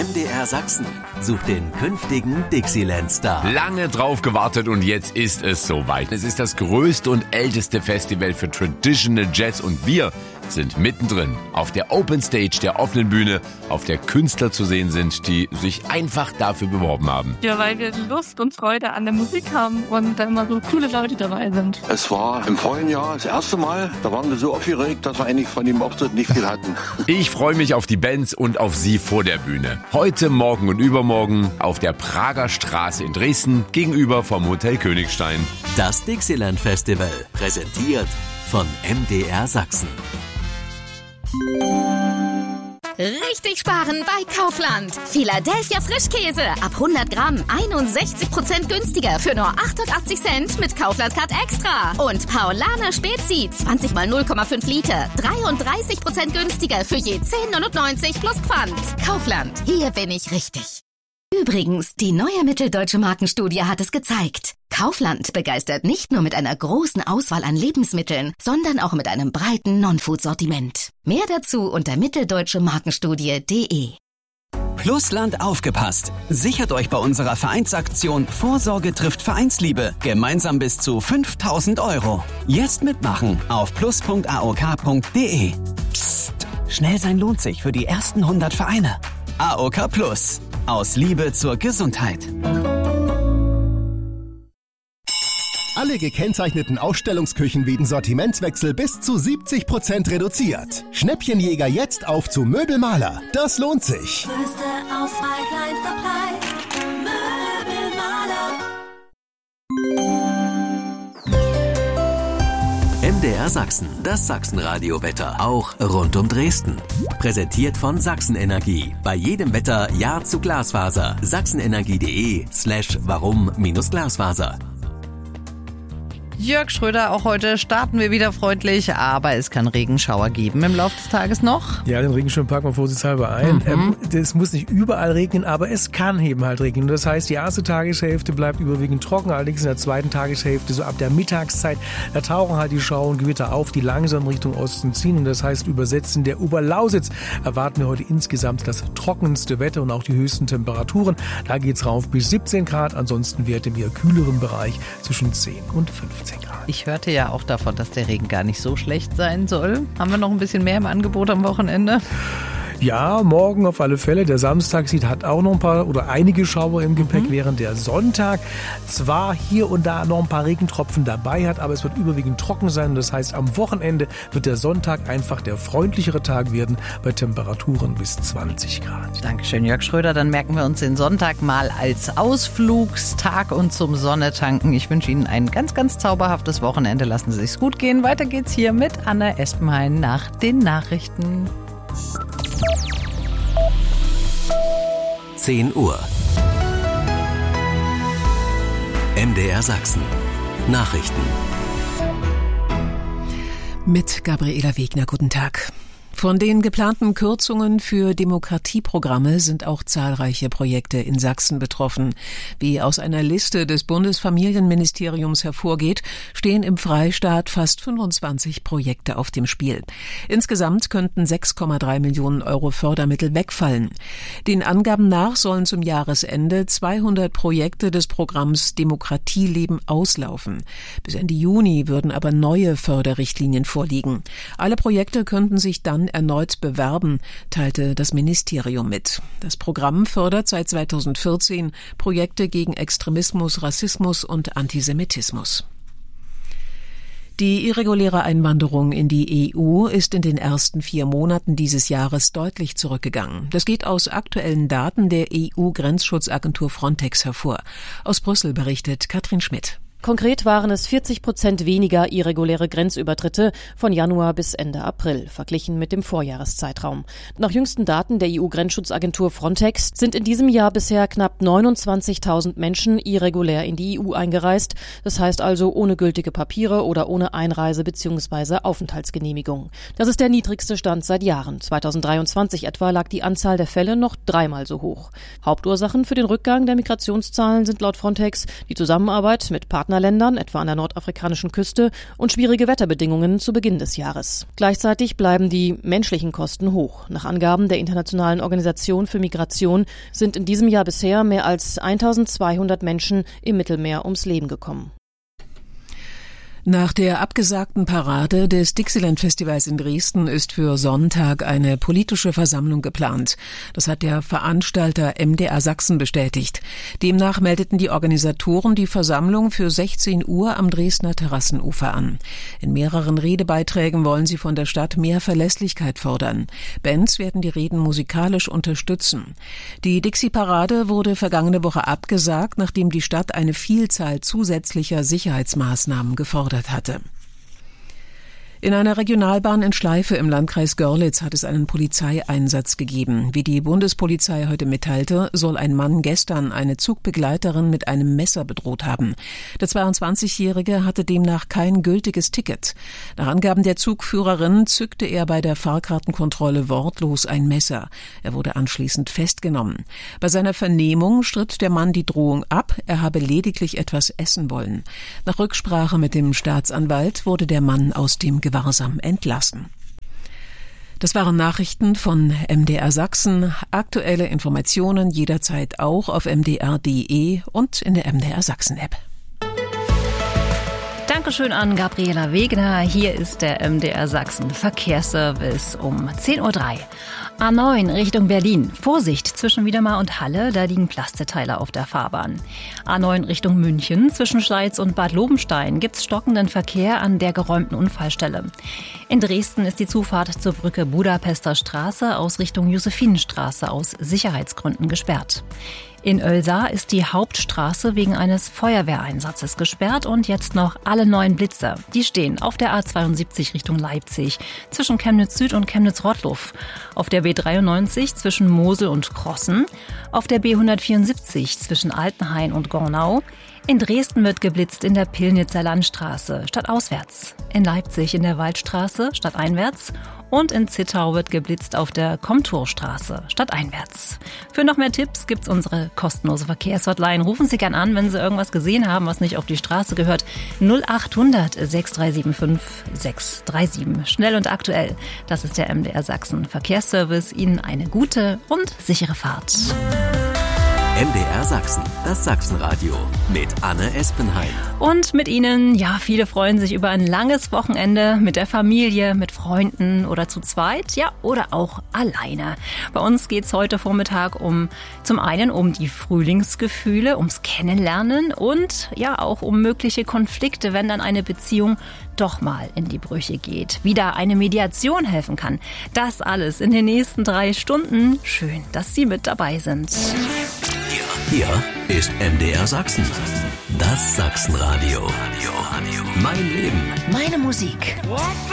MDR Sachsen sucht den künftigen Dixieland-Star. Lange drauf gewartet und jetzt ist es soweit. Es ist das größte und älteste Festival für Traditional Jazz und wir sind mittendrin auf der Open Stage der offenen Bühne, auf der Künstler zu sehen sind, die sich einfach dafür beworben haben. Ja, weil wir Lust und Freude an der Musik haben und da immer so coole Leute dabei sind. Es war im vorigen Jahr das erste Mal, da waren wir so aufgeregt, dass wir eigentlich von dem Auftritt nicht viel hatten. Ich freue mich auf die Bands und auf Sie vor der Bühne. Heute, morgen und übermorgen auf der Prager Straße in Dresden gegenüber vom Hotel Königstein. Das Dixieland Festival, präsentiert von MDR Sachsen. Richtig sparen bei Kaufland. Philadelphia Frischkäse ab 100 Gramm 61% günstiger für nur 88 Cent mit Kaufland Card Extra. Und Paulaner Spezi 20 mal 0,5 Liter 33% günstiger für je 10,99 plus Pfand. Kaufland, hier bin ich richtig. Übrigens, die neue mitteldeutsche Markenstudie hat es gezeigt. Kaufland begeistert nicht nur mit einer großen Auswahl an Lebensmitteln, sondern auch mit einem breiten Non-Food-Sortiment. Mehr dazu unter mitteldeutschemarkenstudie.de. Plusland aufgepasst. Sichert euch bei unserer Vereinsaktion Vorsorge trifft Vereinsliebe gemeinsam bis zu 5.000 €. Jetzt mitmachen auf plus.aok.de. Psst, schnell sein lohnt sich für die ersten 100 Vereine. AOK Plus. Aus Liebe zur Gesundheit. Alle gekennzeichneten Ausstellungsküchen wegen Sortimentswechsel bis zu 70% reduziert. Schnäppchenjäger jetzt auf zu Möbelmaler. Das lohnt sich. Größte Auswahl, kleinster Preis. Möbelmaler. MDR Sachsen, das Sachsenradio-Wetter, auch rund um Dresden. Präsentiert von Sachsenenergie. Bei jedem Wetter Ja zu Glasfaser. sachsenenergie.de/warum-Glasfaser. Jörg Schröder, auch heute starten wir wieder freundlich, aber es kann Regenschauer geben im Laufe des Tages noch. Ja, den Regenschirm packen wir vorsichtshalber ein. Es muss nicht überall regnen, aber es kann eben halt regnen. Das heißt, die erste Tageshälfte bleibt überwiegend trocken, allerdings in der zweiten Tageshälfte, so ab der Mittagszeit, da tauchen halt die Schauer und Gewitter auf, die langsam Richtung Osten ziehen. Und das heißt, übersetzt in der Oberlausitz erwarten wir heute insgesamt das trockenste Wetter und auch die höchsten Temperaturen. Da geht's rauf bis 17 Grad, ansonsten Werte im eher kühleren Bereich zwischen 10 und 15 Grad. Ich hörte ja auch davon, dass der Regen gar nicht so schlecht sein soll. Haben wir noch ein bisschen mehr im Angebot am Wochenende? Ja, morgen auf alle Fälle. Der Samstag hat auch noch ein paar oder einige Schauer im Gepäck, während der Sonntag zwar hier und da noch ein paar Regentropfen dabei hat, aber es wird überwiegend trocken sein. Das heißt, am Wochenende wird der Sonntag einfach der freundlichere Tag werden bei Temperaturen bis 20 Grad. Dankeschön, Jörg Schröder. Dann merken wir uns den Sonntag mal als Ausflugstag und zum Sonnetanken. Ich wünsche Ihnen ein ganz, ganz zauberhaftes Wochenende. Lassen Sie sich's gut gehen. Weiter geht's hier mit Anna Espenhain nach den Nachrichten. 10 Uhr. MDR Sachsen. Nachrichten. Mit Gabriela Wegner, guten Tag. Von den geplanten Kürzungen für Demokratieprogramme sind auch zahlreiche Projekte in Sachsen betroffen. Wie aus einer Liste des Bundesfamilienministeriums hervorgeht, stehen im Freistaat fast 25 Projekte auf dem Spiel. Insgesamt könnten 6,3 Millionen € Fördermittel wegfallen. Den Angaben nach sollen zum Jahresende 200 Projekte des Programms Demokratieleben auslaufen. Bis Ende Juni würden aber neue Förderrichtlinien vorliegen. Alle Projekte könnten sich dann erneut bewerben, teilte das Ministerium mit. Das Programm fördert seit 2014 Projekte gegen Extremismus, Rassismus und Antisemitismus. Die irreguläre Einwanderung in die EU ist in den ersten 4 Monaten dieses Jahres deutlich zurückgegangen. Das geht aus aktuellen Daten der EU-Grenzschutzagentur Frontex hervor. Aus Brüssel berichtet Katrin Schmidt. Konkret waren es 40% weniger irreguläre Grenzübertritte von Januar bis Ende April, verglichen mit dem Vorjahreszeitraum. Nach jüngsten Daten der EU-Grenzschutzagentur Frontex sind in diesem Jahr bisher knapp 29.000 Menschen irregulär in die EU eingereist. Das heißt also ohne gültige Papiere oder ohne Einreise- bzw. Aufenthaltsgenehmigung. Das ist der niedrigste Stand seit Jahren. 2023 etwa lag die Anzahl der Fälle noch 3-mal so hoch. Hauptursachen für den Rückgang der Migrationszahlen sind laut Frontex die Zusammenarbeit mit Partnern Partnerländern, etwa an der nordafrikanischen Küste, und schwierige Wetterbedingungen zu Beginn des Jahres. Gleichzeitig bleiben die menschlichen Kosten hoch. Nach Angaben der Internationalen Organisation für Migration sind in diesem Jahr bisher mehr als 1200 Menschen im Mittelmeer ums Leben gekommen. Nach der abgesagten Parade des Dixieland-Festivals in Dresden ist für Sonntag eine politische Versammlung geplant. Das hat der Veranstalter MDR Sachsen bestätigt. Demnach meldeten die Organisatoren die Versammlung für 16 Uhr am Dresdner Terrassenufer an. In mehreren Redebeiträgen wollen sie von der Stadt mehr Verlässlichkeit fordern. Bands werden die Reden musikalisch unterstützen. Die Dixie-Parade wurde vergangene Woche abgesagt, nachdem die Stadt eine Vielzahl zusätzlicher Sicherheitsmaßnahmen gefordert hatte. In einer Regionalbahn in Schleife im Landkreis Görlitz hat es einen Polizeieinsatz gegeben. Wie die Bundespolizei heute mitteilte, soll ein Mann gestern eine Zugbegleiterin mit einem Messer bedroht haben. Der 22-Jährige hatte demnach kein gültiges Ticket. Nach Angaben der Zugführerin zückte er bei der Fahrkartenkontrolle wortlos ein Messer. Er wurde anschließend festgenommen. Bei seiner Vernehmung stritt der Mann die Drohung ab, er habe lediglich etwas essen wollen. Nach Rücksprache mit dem Staatsanwalt wurde der Mann aus dem Gewahrsam entlassen. Das waren Nachrichten von MDR Sachsen. Aktuelle Informationen jederzeit auch auf mdr.de und in der MDR Sachsen App. Dankeschön an Gabriela Wegner. Hier ist der MDR Sachsen Verkehrsservice um 10:03 Uhr. A9 Richtung Berlin. Vorsicht zwischen Wiedemar und Halle, da liegen Plasteteile auf der Fahrbahn. A9 Richtung München. Zwischen Schleiz und Bad Lobenstein gibt's stockenden Verkehr an der geräumten Unfallstelle. In Dresden ist die Zufahrt zur Brücke Budapester Straße aus Richtung Josephinenstraße aus Sicherheitsgründen gesperrt. In Oelsa ist die Hauptstraße wegen eines Feuerwehreinsatzes gesperrt und jetzt noch alle 9 Blitzer. Die stehen auf der A72 Richtung Leipzig, zwischen Chemnitz Süd und Chemnitz-Rottluff, auf der B93 zwischen Mosel und Krossen, auf der B174 zwischen Altenhain und Gornau. In Dresden wird geblitzt in der Pillnitzer Landstraße stadtauswärts, in Leipzig in der Waldstraße stadteinwärts und in Zittau wird geblitzt auf der Komturstraße stadteinwärts. Für noch mehr Tipps gibt's unsere kostenlose Verkehrshotline. Rufen Sie gern an, wenn Sie irgendwas gesehen haben, was nicht auf die Straße gehört. 0800 6375 637. Schnell und aktuell. Das ist der MDR Sachsen Verkehrsservice. Ihnen eine gute und sichere Fahrt. MDR Sachsen, das Sachsenradio mit Anne Espenheim. Und mit Ihnen, ja, viele freuen sich über ein langes Wochenende mit der Familie, mit Freunden oder zu zweit, ja, oder auch alleine. Bei uns geht's heute Vormittag zum einen um die Frühlingsgefühle, ums Kennenlernen und ja auch um mögliche Konflikte, wenn dann eine Beziehung doch mal in die Brüche geht. Wie da eine Mediation helfen kann. Das alles in den nächsten 3 Stunden. Schön, dass Sie mit dabei sind. Hier ist MDR Sachsen. Das Sachsenradio. Mein Leben. Meine Musik.